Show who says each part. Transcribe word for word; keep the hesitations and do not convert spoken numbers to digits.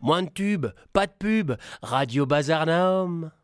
Speaker 1: moins de tubes, pas de pub, Radio Bazar Naum.